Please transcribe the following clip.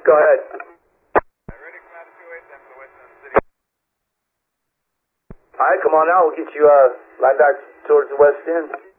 Go ahead. Ready, Commander 2-8, then for the west end of the city. All right, come on out. We'll get you line back towards the west end.